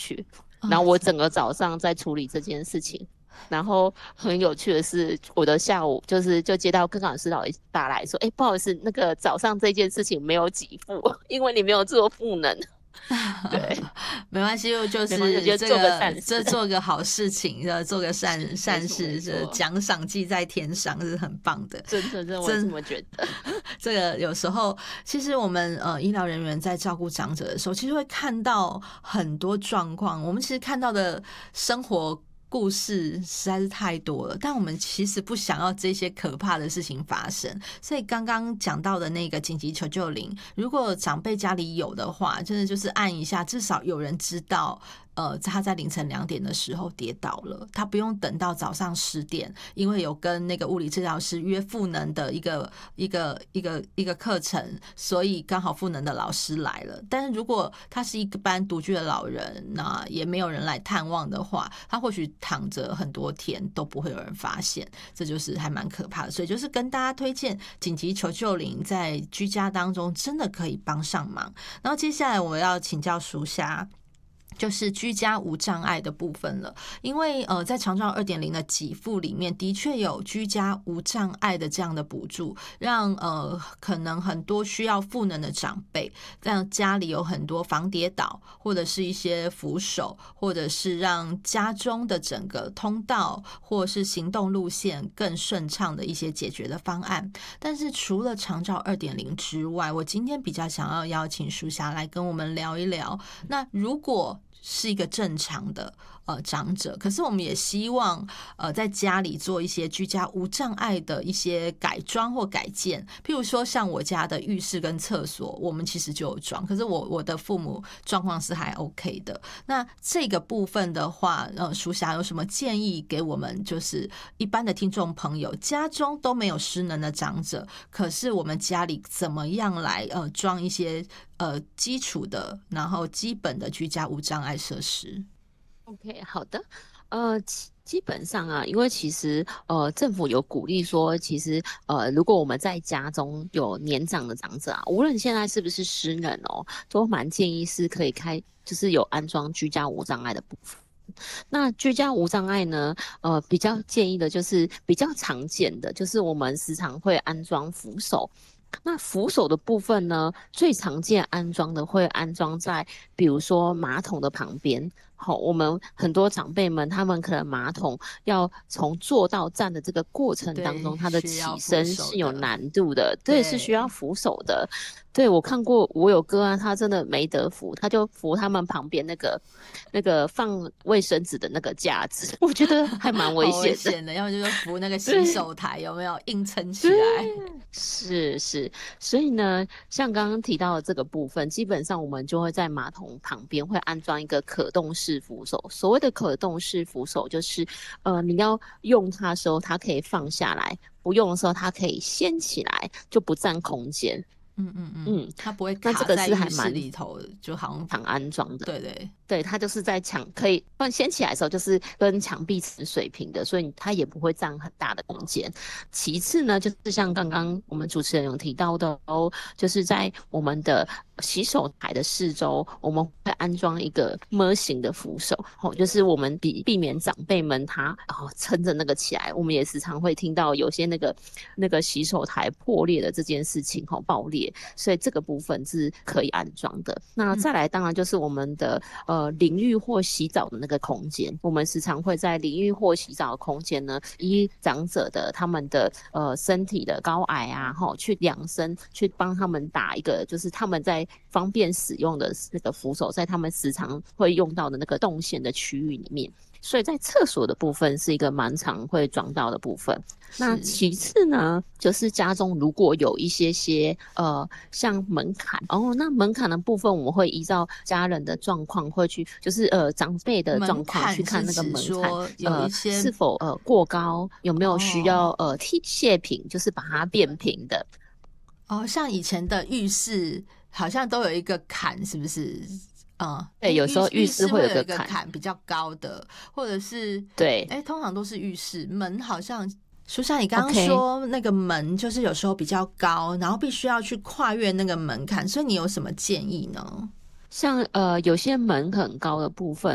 去，然后我整个早上在处理这件事情。然后很有趣的是，我的下午就接到跟老师打来说，不好意思，那个早上这件事情没有给付，因为你没有做赋能。对， 没关系，就是做个好事情，做个善事，奖赏记在天上是很棒的。 真的，我这么觉得。 这个有时候，其实我们医疗人员在照顾长者的时候，其实会看到很多状况。我们其实看到的生活故事实在是太多了，但我们其实不想要这些可怕的事情发生，所以刚刚讲到的那个紧急求救铃，如果长辈家里有的话，真的就是按一下，至少有人知道他在凌晨2点的时候跌倒了，他不用等到早上10点，因为有跟那个物理治疗师约赋能的一个课程，所以刚好赋能的老师来了。但是如果他是一般独居的老人，那也没有人来探望的话，他或许躺着很多天都不会有人发现，这就是还蛮可怕的。所以就是跟大家推荐紧急求救铃在居家当中真的可以帮上忙。然后接下来我要请教淑霞，就是居家无障碍的部分了，因为在长照 2.0 的给付里面的确有居家无障碍的这样的补助，让可能很多需要赋能的长辈，让家里有很多防跌倒或者是一些扶手，或者是让家中的整个通道或是行动路线更顺畅的一些解决的方案。但是除了长照 2.0 之外，我今天比较想要邀请淑霞来跟我们聊一聊，那如果是一个正常的长者，可是我们也希望在家里做一些居家无障碍的一些改装或改建，譬如说像我家的浴室跟厕所我们其实就有装，可是我的父母状况是还 OK 的。那这个部分的话淑霞有什么建议给我们，就是一般的听众朋友家中都没有失能的长者，可是我们家里怎么样来装一些基础的然后基本的居家无障碍设施。 OK， 好的，基本上啊，因为其实政府有鼓励说，其实如果我们在家中有年长的长者啊，无论现在是不是失能哦，都蛮建议是可以就是有安装居家无障碍的部分。那居家无障碍呢，比较建议的就是比较常见的，就是我们时常会安装扶手。那扶手的部分呢，最常见安装的会安装在比如说马桶的旁边。好，我们很多长辈们，他们可能马桶要从坐到站的这个过程当中，他的起身是有难度的，对，是需要扶手的。对，我看过，我有个案，他真的没得扶，他就扶他们旁边那个放卫生纸的那个架子，我觉得还蛮危险的。要么就是扶那个洗手台，有没有硬撑起来？ 是，所以呢，像刚刚提到的这个部分，基本上我们就会在马桶旁边会安装一个可动式扶手。所谓的可动式扶手，就是你要用它的时候，它可以放下来；不用的时候，它可以掀起来，就不占空间。 它不会卡在浴室里头，就好像常安装的。 对， 它就是在可以放掀起来的时候，就是跟墙壁是水平的，所以它也不会占很大的空间。其次呢，就是像刚刚我们主持人有提到的就是在我们的洗手台的四周，我们会安装一个么型的扶手，就是我们避免长辈们他撑着那个起来。我们也时常会听到有些那个洗手台破裂的这件事情爆裂，所以这个部分是可以安装的。那再来当然就是我们的淋浴或洗澡的那个空间，我们时常会在淋浴或洗澡的空间呢，依长者的他们的身体的高矮啊，去量身去帮他们打一个，就是他们在方便使用的那个扶手，在他们时常会用到的那个动线的区域里面。所以在厕所的部分是一个蛮常会装到的部分。那其次呢，就是家中如果有一些像门槛那门槛的部分我们会依照家人的状况会去，就是长辈的状况去看那个门槛有一些是否过高，有没有需要卸平，就是把它变平的。 像以前的浴室好像都有一个坎，是不是？ 对，有时候浴室会有个坎比较高的，或者是对， 通常都是浴室门。好像淑霞，你刚刚说那个门就是有时候比较高，然后必须要去跨越那个门槛，所以你有什么建议呢？ 像有些门很高的部分